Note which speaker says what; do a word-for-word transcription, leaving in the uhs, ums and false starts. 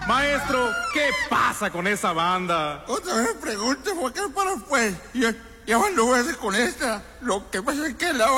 Speaker 1: Maestro, ¿qué pasa con esa banda?
Speaker 2: Otra vez pregunta, ¿por qué para pues? Yo, yo anduve con esta. Lo que pasa es que la